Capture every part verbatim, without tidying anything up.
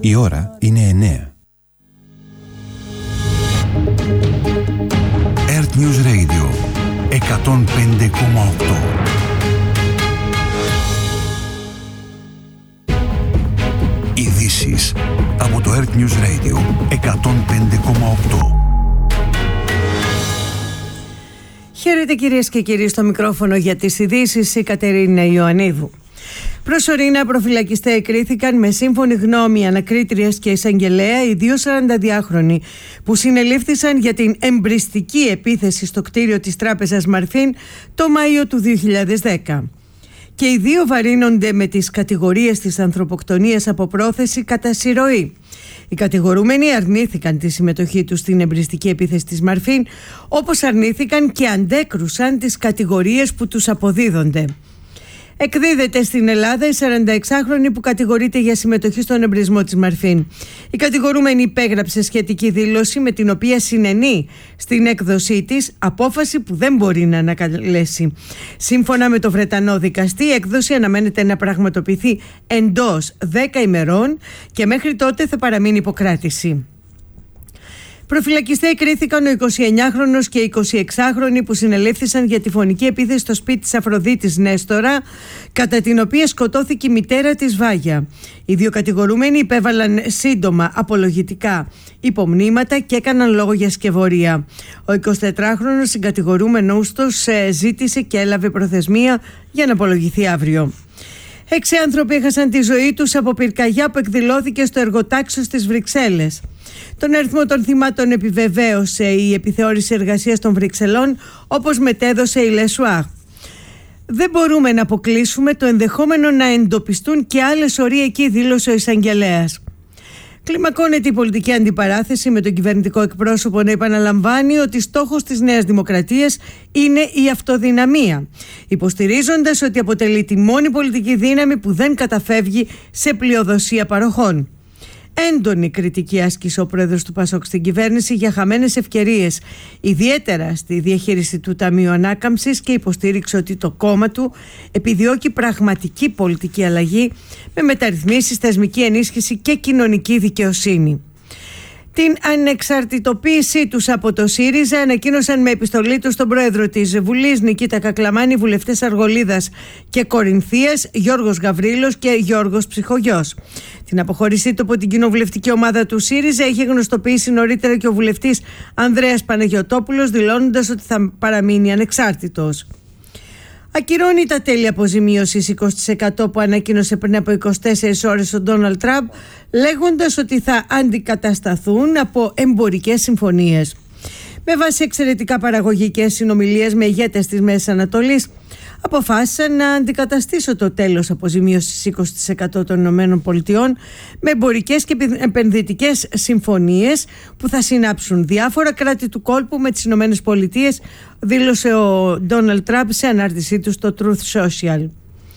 Η ώρα είναι εννέα. Earth News Radio εκατόν πέντε κόμμα οκτώ. Ειδήσεις από το Earth News Radio εκατόν πέντε κόμμα οκτώ. Χαίρετε κυρίες και κύριοι, στο μικρόφωνο για τις ειδήσεις η Κατερίνα Ιωαννίδου. Προσωρινά προφυλακιστέ κρίθηκαν με σύμφωνη γνώμη ανακρίτριας και εισαγγελέα οι δύο σαρανταδυάχρονοι που συνελήφθησαν για την εμπριστική επίθεση στο κτίριο της τράπεζας Μαρφίν το Μάιο του δύο χιλιάδες δέκα. Και οι δύο βαρύνονται με τις κατηγορίες της ανθρωποκτονίας από πρόθεση κατά συρροή. Οι κατηγορούμενοι αρνήθηκαν τη συμμετοχή τους στην εμπριστική επίθεση της Μαρφίν, όπως αρνήθηκαν και αντέκρουσαν τις κατηγορίες που τους αποδίδονται. Εκδίδεται στην Ελλάδα η σαρανταεξάχρονη που κατηγορείται για συμμετοχή στον εμπρισμό της Μαρφίν. Η κατηγορούμενη υπέγραψε σχετική δήλωση με την οποία συνενεί στην έκδοσή της απόφαση που δεν μπορεί να ανακαλέσει. Σύμφωνα με το Βρετανό δικαστή, η έκδοση αναμένεται να πραγματοποιηθεί εντός δέκα ημερών και μέχρι τότε θα παραμείνει υποκράτηση. Προφυλακιστέ κρίθηκαν ο εικοσιεννιάχρονος και εικοσιεξάχρονοι που συνελήφθησαν για τη φωνική επίθεση στο σπίτι της Αφροδίτης Νέστορα, κατά την οποία σκοτώθηκε η μητέρα της Βάγια. Οι δύο κατηγορούμενοι υπέβαλαν σύντομα απολογητικά υπομνήματα και έκαναν λόγο για σκευωρία. Ο εικοσιτετράχρονος συγκατηγορούμενος τους ζήτησε και έλαβε προθεσμία για να απολογηθεί αύριο. Έξι άνθρωποι έχασαν τη ζωή τους από πυρκαγιά που εκδηλώθηκε στο εργοτάξιο στις Βρυξέλλες. Τον αριθμό των θυμάτων επιβεβαίωσε η επιθεώρηση εργασίας των Βρυξελών, όπως μετέδωσε η Λεσουά. Δεν μπορούμε να αποκλείσουμε το ενδεχόμενο να εντοπιστούν και άλλες σωροί εκεί, δήλωσε ο εισαγγελέας. Κλιμακώνεται η πολιτική αντιπαράθεση, με τον κυβερνητικό εκπρόσωπο να επαναλαμβάνει ότι στόχος της Νέας Δημοκρατίας είναι η αυτοδυναμία, υποστηρίζοντας ότι αποτελεί τη μόνη πολιτική δύναμη που δεν καταφεύγει σε πλειοδοσία παροχών. Έντονη κριτική άσκησε ο πρόεδρος του ΠΑΣΟΚ στην κυβέρνηση για χαμένες ευκαιρίες, ιδιαίτερα στη διαχείριση του Ταμείου Ανάκαμψης, και υποστήριξε ότι το κόμμα του επιδιώκει πραγματική πολιτική αλλαγή με μεταρρυθμίσεις, θεσμική ενίσχυση και κοινωνική δικαιοσύνη. Την ανεξαρτητοποίησή τους από το ΣΥΡΙΖΑ ανακοίνωσαν με επιστολή τους στον πρόεδρο της Βουλής Νικήτα Κακλαμάνη βουλευτές Αργολίδας και Κορινθίας Γιώργος Γαβρίλος και Γιώργος Ψυχογιός. Την αποχώρησή του από την κοινοβουλευτική ομάδα του ΣΥΡΙΖΑ είχε γνωστοποιήσει νωρίτερα και ο βουλευτής Ανδρέας Παναγιωτόπουλος, δηλώνοντας ότι θα παραμείνει ανεξάρτητος. Ακυρώνει τα τέλη αποζημίωσης είκοσι τοις εκατό που ανακοίνωσε πριν από εικοσιτέσσερις ώρες ο Ντόναλντ Τραμπ, λέγοντας ότι θα αντικατασταθούν από εμπορικές συμφωνίες. Με βάση εξαιρετικά παραγωγικές συνομιλίες με ηγέτες της Μέσης Ανατολής, αποφάσισαν να αντικαταστήσω το τέλος αποζημίωσης είκοσι τοις εκατό των ΗΠΑ με εμπορικές και επενδυτικές συμφωνίες που θα συνάψουν διάφορα κράτη του κόλπου με τις ΗΠΑ, δήλωσε ο Ντόναλντ Τραμπ σε ανάρτησή του στο Truth Social.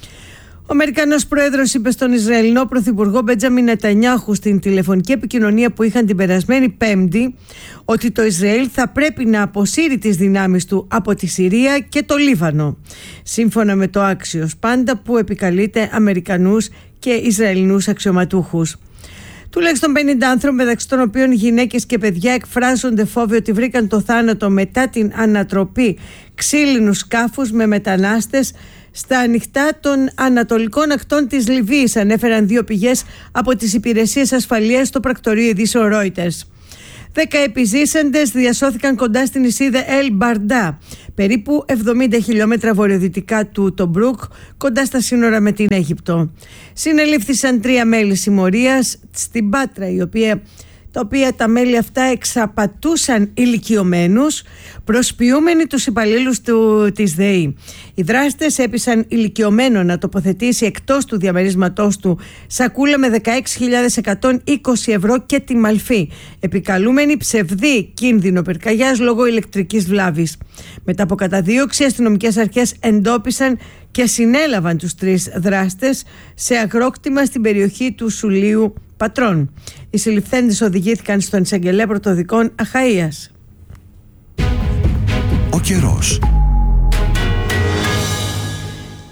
Ο Αμερικανός πρόεδρος είπε στον Ισραηλινό πρωθυπουργό Μπεντζάμιν Νετανιάχου στην τηλεφωνική επικοινωνία που είχαν την περασμένη Πέμπτη ότι το Ισραήλ θα πρέπει να αποσύρει τις δυνάμεις του από τη Συρία και το Λίβανο, σύμφωνα με το Axios πάντα, που επικαλείται Αμερικανούς και Ισραηλινούς αξιωματούχους. Τουλάχιστον πενήντα άνθρωποι, μεταξύ των οποίων γυναίκες και παιδιά, εκφράζονται φόβοι ότι βρήκαν το θάνατο μετά την ανατροπή ξύλινου σκάφους με μετανάστες στα ανοιχτά των ανατολικών ακτών της Λιβύης, ανέφεραν δύο πηγές από τις υπηρεσίες ασφαλείας στο πρακτορείο ειδήσεων Reuters. Δέκα επιζήσαντες διασώθηκαν κοντά στην νησίδα Ελ Μπαρντά, περίπου εβδομήντα χιλιόμετρα βορειοδυτικά του Τομπρούκ, κοντά στα σύνορα με την Αίγυπτο. Συνελήφθησαν τρία μέλη συμμορίας στην Πάτρα, η οποία τα οποία τα μέλη αυτά εξαπατούσαν ηλικιωμένους, προσποιούμενοι τους υπαλλήλους του, της ΔΕΗ. Οι δράστες έπεισαν ηλικιωμένο να τοποθετήσει εκτός του διαμερίσματός του σακούλα με δεκαέξι χιλιάδες εκατόν είκοσι ευρώ και τη μαλφή, επικαλούμενοι ψευδή κίνδυνο πυρκαγιάς λόγω ηλεκτρικής βλάβης. Μετά από καταδίωξη, αστυνομικές αρχές εντόπισαν και συνέλαβαν τους τρεις δράστες σε αγρόκτημα στην περιοχή του Σουλίου Πατρών. Οι συλληφθέντες οδηγήθηκαν στον εισαγγελέα πρωτοδικών Αχαΐας. Ο καιρός.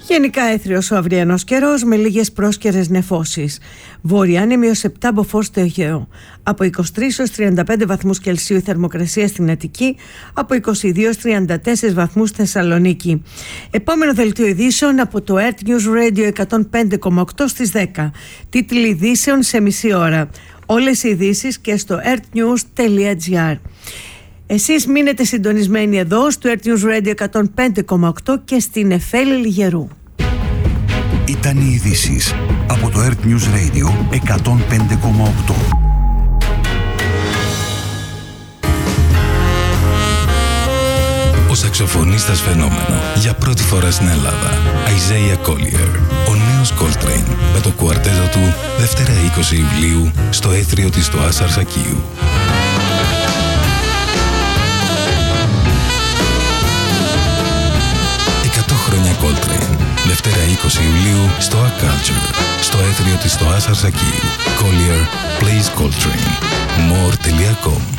Γενικά έθριος ο αυριανός καιρός με λίγες πρόσκαιρες νεφώσεις. Βορειάνεμιος επτά μποφόρ στο Αιγαίο. Από είκοσι τρεις έως τριάντα πέντε βαθμούς Κελσίου η θερμοκρασία στην Αττική. Από είκοσι δύο έως τριάντα τέσσερις βαθμούς Θεσσαλονίκη. Επόμενο δελτίο ειδήσεων από το Earth News Radio εκατόν πέντε κόμμα οκτώ στις δέκα. Τίτλοι ειδήσεων σε μισή ώρα. Όλες οι ειδήσεις και στο earthnews τελεία gr. Εσείς μείνετε συντονισμένοι εδώ στο Earth News Radio εκατόν πέντε κόμμα οκτώ και στην Εφέλη Λιγερού. Ήταν οι ειδήσεις από το Earth News Radio εκατόν πέντε κόμμα οκτώ. Ο σαξοφωνίστας φαινόμενο για πρώτη φορά στην Ελλάδα, Isaiah Collier, ο νέος Coltrane, με το κουαρτέτο του Δευτέρα είκοσι Ιουλίου στο έθριο της του Ασαρσακίου. εκατό χρόνια Coltrane, Δευτέρα είκοσι Ιουλίου στο A Culture, στο έθριο της του Ασαρσακίου. Collier plays Coltrane. more τελεία com